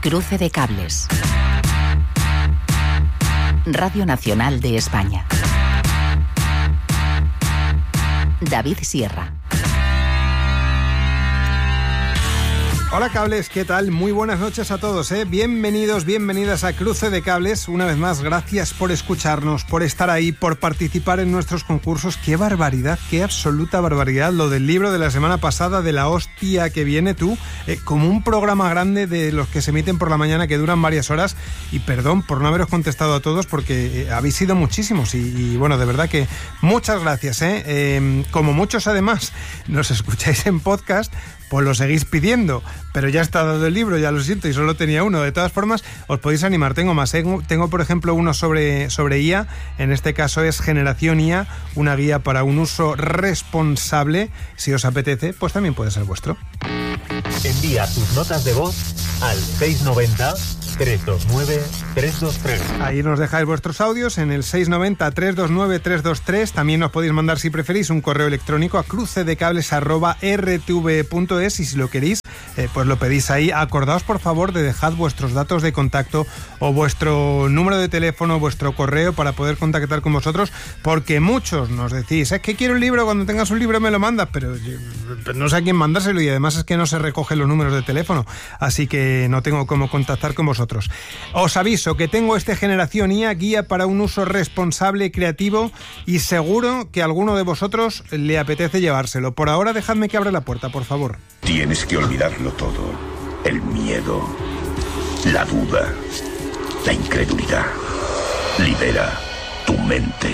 Cruce de cables. Radio Nacional de España. David Sierra. Hola cables, ¿qué tal? Muy buenas noches a todos, Bienvenidos, bienvenidas a Cruce de Cables. Una vez más, gracias por escucharnos, por estar ahí, por participar en nuestros concursos. ¡Qué barbaridad, qué absoluta barbaridad! Lo del libro de la semana pasada, de la hostia que viene tú, como un programa grande de los que se emiten por la mañana que duran varias horas. Y perdón por no haberos contestado a todos porque habéis sido muchísimos y bueno, de verdad que muchas gracias, Como muchos además nos escucháis en podcast, pues lo seguís pidiendo, pero ya está dado el libro, ya lo siento, y solo tenía uno. De todas formas, os podéis animar, tengo más. Tengo por ejemplo, uno sobre IA, en este caso es Generación IA, una guía para un uso responsable. Si os apetece, pues también puede ser vuestro. Envía tus notas de voz al 690-329-323. Ahí nos dejáis vuestros audios en el 690-329-323. También nos podéis mandar, si preferís, un correo electrónico a crucedecables@rtv.es, y si lo queréis, pues lo pedís ahí. Acordaos, por favor, de dejar vuestros datos de contacto o vuestro número de teléfono, vuestro correo, para poder contactar con vosotros, porque muchos nos decís, es que quiero un libro, cuando tengas un libro me lo mandas, pero no sé a quién mandárselo, y además es que no se recogen los números de teléfono, así que no tengo cómo contactar con vosotros. Os aviso que tengo Generación IA, guía para un uso responsable y creativo, y seguro que a alguno de vosotros le apetece llevárselo. Por ahora, dejadme que abra la puerta, por favor. Tienes que olvidarlo todo. El miedo, la duda, la incredulidad. Libera tu mente.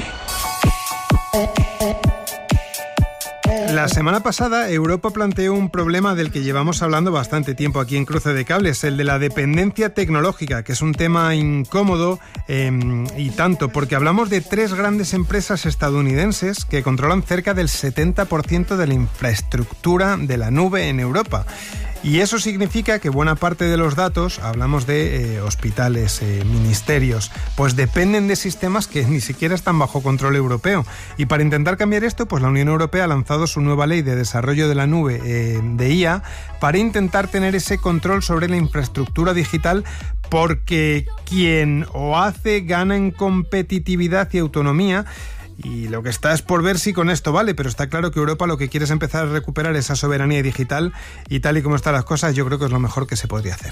La semana pasada, Europa planteó un problema del que llevamos hablando bastante tiempo aquí en Cruce de Cables, el de la dependencia tecnológica, que es un tema incómodo y tanto, porque hablamos de 3 grandes empresas estadounidenses que controlan cerca del 70% de la infraestructura de la nube en Europa. Y eso significa que buena parte de los datos, hablamos de hospitales, ministerios, pues dependen de sistemas que ni siquiera están bajo control europeo. Y para intentar cambiar esto, pues la Unión Europea ha lanzado su nueva ley de desarrollo de la nube de IA para intentar tener ese control sobre la infraestructura digital, porque quien o hace gana en competitividad y autonomía. Y lo que está es por ver si con esto vale, pero está claro que Europa lo que quiere es empezar a recuperar esa soberanía digital, y tal y como están las cosas, yo creo que es lo mejor que se podría hacer.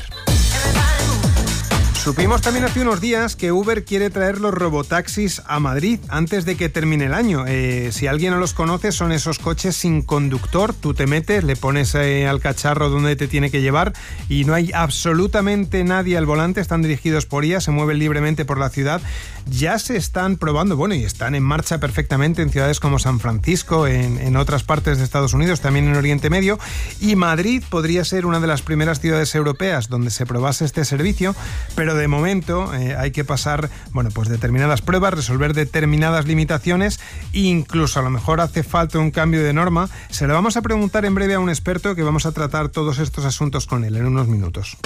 Supimos también hace unos días que Uber quiere traer los robotaxis a Madrid antes de que termine el año. Si alguien no los conoce, son esos coches sin conductor. Tú te metes, le pones al cacharro donde te tiene que llevar y no hay absolutamente nadie al volante. Están dirigidos por IA, se mueven libremente por la ciudad. Ya se están probando, bueno, y están en marcha perfectamente en ciudades como San Francisco, en otras partes de Estados Unidos, también en Oriente Medio. Y Madrid podría ser una de las primeras ciudades europeas donde se probase este servicio, pero de momento hay que pasar, bueno, pues determinadas pruebas, resolver determinadas limitaciones, e incluso a lo mejor hace falta un cambio de norma. Se lo vamos a preguntar en breve a un experto, que vamos a tratar todos estos asuntos con él en unos minutos.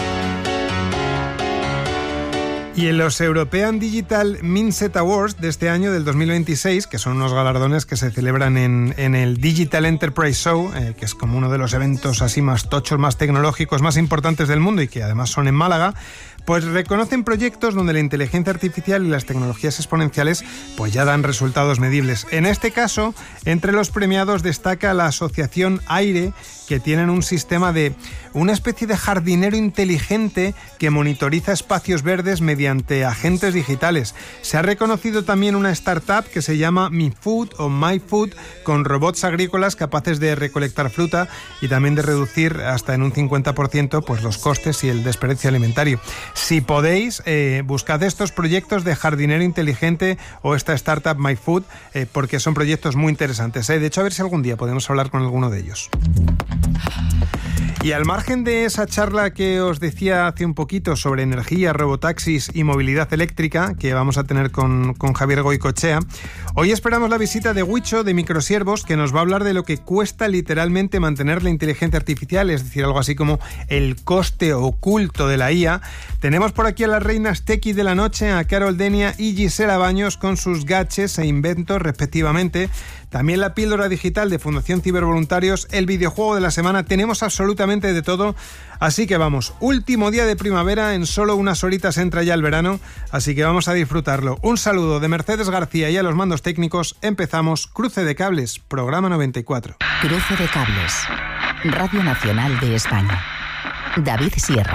Y en los European Digital Mindset Awards de este año, del 2026, que son unos galardones que se celebran en el Digital Enterprise Show, que es como uno de los eventos así más tochos, más tecnológicos, más importantes del mundo, y que además son en Málaga, pues reconocen proyectos donde la inteligencia artificial y las tecnologías exponenciales pues ya dan resultados medibles. En este caso, entre los premiados destaca la asociación AIRE, que tienen un sistema de una especie de jardinero inteligente que monitoriza espacios verdes mediante agentes digitales. Se ha reconocido también una startup que se llama MiFood o MyFood, con robots agrícolas capaces de recolectar fruta y también de reducir hasta en un 50% pues los costes y el desperdicio alimentario. Si podéis, buscad estos proyectos de jardinero inteligente o esta startup MyFood, porque son proyectos muy interesantes. De hecho, a ver si algún día podemos hablar con alguno de ellos. Y al margen de esa charla que os decía hace un poquito sobre energía, robotaxis y movilidad eléctrica, que vamos a tener con Javier Goicoechea, hoy esperamos la visita de Huicho, de Microsiervos, que nos va a hablar de lo que cuesta literalmente mantener la inteligencia artificial, es decir, algo así como el coste oculto de la IA. Tenemos por aquí a las reinas tequi de la noche, a Carol Denia y Gisela Baños, con sus gadgets e inventos respectivamente. también la píldora digital de Fundación Cibervoluntarios, el videojuego de la semana. Tenemos absolutamente de todo, así que vamos, último día de primavera, en solo unas horitas entra ya el verano, así que vamos a disfrutarlo. Un saludo de Mercedes García y a los mandos técnicos. Empezamos Cruce de Cables, programa 94. Cruce de Cables, Radio Nacional de España. David Sierra.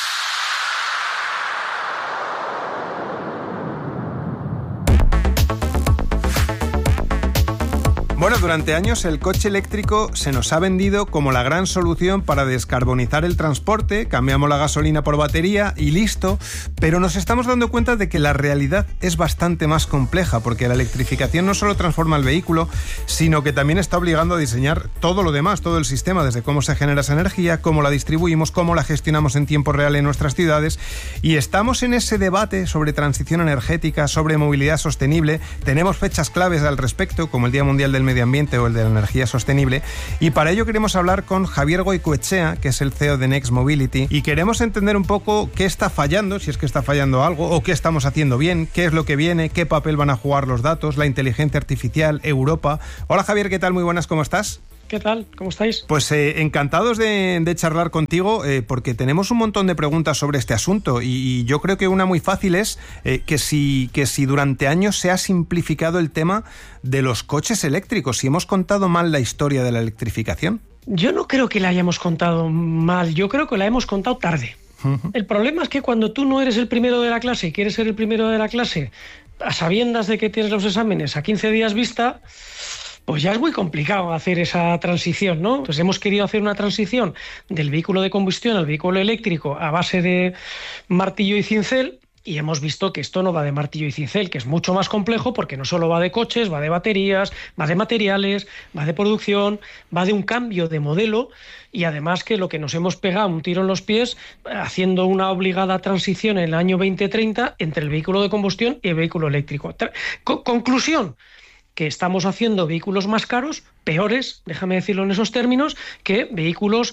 Bueno, durante años el coche eléctrico se nos ha vendido como la gran solución para descarbonizar el transporte. Cambiamos la gasolina por batería y listo, pero nos estamos dando cuenta de que la realidad es bastante más compleja, porque la electrificación no solo transforma el vehículo, sino que también está obligando a diseñar todo lo demás, todo el sistema, desde cómo se genera esa energía, cómo la distribuimos, cómo la gestionamos en tiempo real en nuestras ciudades. Y estamos en ese debate sobre transición energética, sobre movilidad sostenible. Tenemos fechas claves al respecto, como el Día Mundial del Medio Ambiente o el de la Energía Sostenible, y para ello queremos hablar con Javier Goicoechea, que es el CEO de Next Mobility, y queremos entender un poco qué está fallando, si es que está fallando algo, o qué estamos haciendo bien, qué es lo que viene, qué papel van a jugar los datos, la inteligencia artificial, Europa. Hola Javier, ¿qué tal? Muy buenas, ¿cómo estás? ¿Qué tal? ¿Cómo estáis? Pues encantados de charlar contigo, porque tenemos un montón de preguntas sobre este asunto, y yo creo que una muy fácil es que si durante años se ha simplificado el tema de los coches eléctricos, si hemos contado mal la historia de la electrificación. Yo no creo que la hayamos contado mal, yo creo que la hemos contado tarde. El problema es que cuando tú no eres el primero de la clase y quieres ser el primero de la clase, a sabiendas de que tienes los exámenes a 15 días vista, pues ya es muy complicado hacer esa transición, ¿no? Entonces hemos querido hacer una transición del vehículo de combustión al vehículo eléctrico a base de martillo y cincel, y hemos visto que esto no va de martillo y cincel, que es mucho más complejo, porque no solo va de coches, va de baterías, va de materiales, va de producción, va de un cambio de modelo, y además que lo que nos hemos pegado un tiro en los pies haciendo una obligada transición en el año 2030 entre el vehículo de combustión y el vehículo eléctrico. Conclusión, que estamos haciendo vehículos más caros, peores, déjame decirlo en esos términos, que vehículos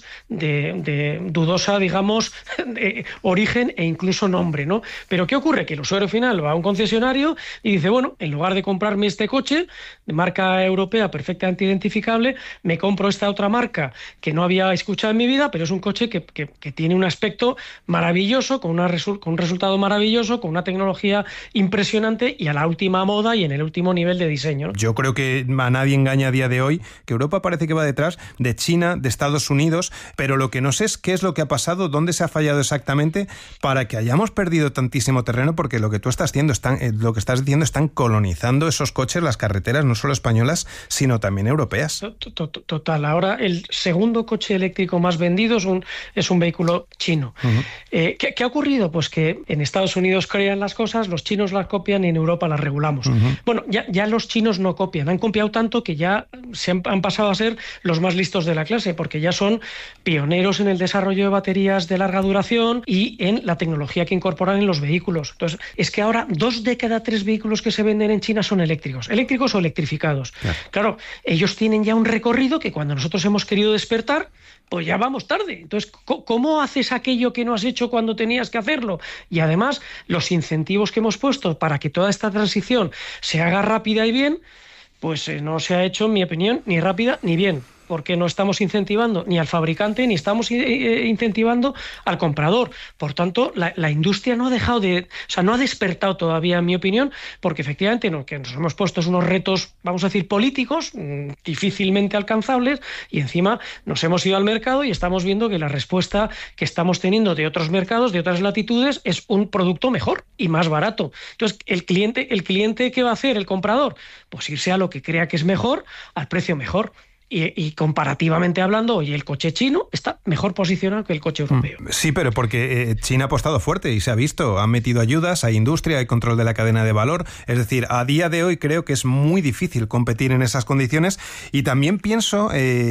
de dudosa, digamos, de origen e incluso nombre, ¿no? Pero ¿qué ocurre? Que el usuario final va a un concesionario y dice, bueno, en lugar de comprarme este coche de marca europea perfectamente identificable, me compro esta otra marca que no había escuchado en mi vida, pero es un coche que tiene un aspecto maravilloso, con un resultado maravilloso, con una tecnología impresionante y a la última moda y en el último nivel de diseño, ¿no? Yo creo que a nadie engaña a día de hoy que Europa parece que va detrás de China, de Estados Unidos, pero lo que no sé es qué es lo que ha pasado, dónde se ha fallado exactamente para que hayamos perdido tantísimo terreno, porque lo que tú estás haciendo, lo que estás diciendo, están colonizando esos coches, las carreteras, no solo españolas, sino también europeas. Total. Ahora el segundo coche eléctrico más vendido es un vehículo chino. Uh-huh. ¿Qué ha ocurrido? Pues que en Estados Unidos crean las cosas, los chinos las copian y en Europa las regulamos. Uh-huh. Bueno, ya los chinos no copian, han copiado tanto que ya han pasado a ser los más listos de la clase, porque ya son pioneros en el desarrollo de baterías de larga duración y en la tecnología que incorporan en los vehículos. Entonces, es que ahora 2 de cada 3 vehículos que se venden en China son eléctricos o electrificados. Claro, ellos tienen ya un recorrido que cuando nosotros hemos querido despertar, pues ya vamos tarde. Entonces, ¿cómo haces aquello que no has hecho cuando tenías que hacerlo? Y además, los incentivos que hemos puesto para que toda esta transición se haga rápida y bien, pues no se ha hecho, en mi opinión, ni rápida ni bien, porque no estamos incentivando ni al fabricante ni estamos incentivando al comprador. Por tanto, la industria no ha dejado no ha despertado todavía, en mi opinión, porque efectivamente que nos hemos puesto unos retos, vamos a decir, políticos, difícilmente alcanzables, y encima nos hemos ido al mercado y estamos viendo que la respuesta que estamos teniendo de otros mercados, de otras latitudes, es un producto mejor y más barato. Entonces, el cliente ¿qué va a hacer? El comprador, pues irse a lo que crea que es mejor, al precio mejor. Y comparativamente hablando, hoy el coche chino está mejor posicionado que el coche europeo. Sí, pero porque China ha apostado fuerte y se ha visto, han metido ayudas, hay industria, hay control de la cadena de valor. Es decir, a día de hoy creo que es muy difícil competir en esas condiciones. Y también pienso,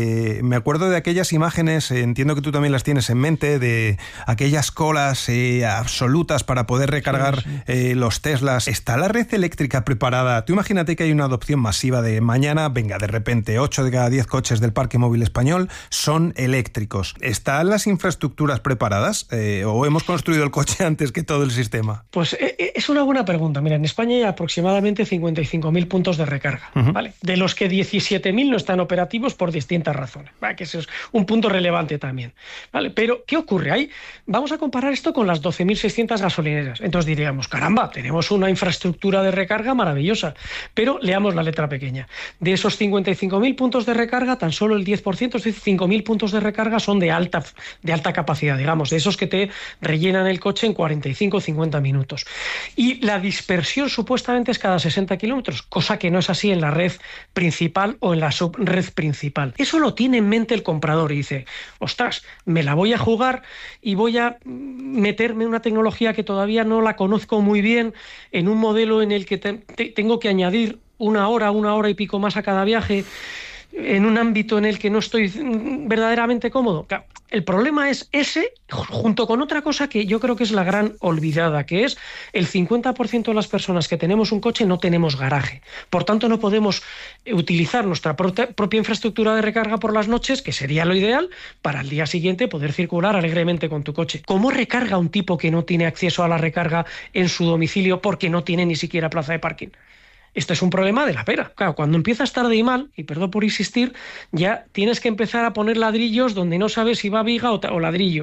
me acuerdo de aquellas imágenes, entiendo que tú también las tienes en mente, de aquellas colas absolutas para poder recargar los Teslas. ¿Está la red eléctrica preparada? Tú imagínate que hay una adopción masiva de mañana, venga, de repente 8 de cada 10 10 coches del parque móvil español son eléctricos. ¿Están las infraestructuras preparadas o hemos construido el coche antes que todo el sistema? Pues es una buena pregunta. Mira, en España hay aproximadamente 55.000 puntos de recarga, ¿vale? De los que 17.000 no están operativos por distintas razones, ¿vale? Que eso es un punto relevante también, ¿vale? Pero, ¿qué ocurre? Vamos a comparar esto con las 12.600 gasolineras. Entonces diríamos, caramba, tenemos una infraestructura de recarga maravillosa, pero leamos la letra pequeña. De esos 55.000 puntos de recarga, tan solo el 10%, es decir, 5.000 puntos de recarga son de alta capacidad, digamos, de esos que te rellenan el coche en 45 o 50 minutos. Y la dispersión supuestamente es cada 60 kilómetros, cosa que no es así en la red principal o en la subred principal. Eso lo tiene en mente el comprador y dice, ostras, me la voy a jugar y voy a meterme en una tecnología que todavía no la conozco muy bien, en un modelo en el que tengo que añadir una hora y pico más a cada viaje, en un ámbito en el que no estoy verdaderamente cómodo. El problema es ese, junto con otra cosa que yo creo que es la gran olvidada, que es el 50% de las personas que tenemos un coche no tenemos garaje. Por tanto, no podemos utilizar nuestra propia infraestructura de recarga por las noches, que sería lo ideal, para el día siguiente poder circular alegremente con tu coche. ¿Cómo recarga un tipo que no tiene acceso a la recarga en su domicilio porque no tiene ni siquiera plaza de parking? Esto es un problema de la pera. Claro, cuando empiezas tarde y mal, y perdón por insistir, ya tienes que empezar a poner ladrillos donde no sabes si va viga o ladrillo.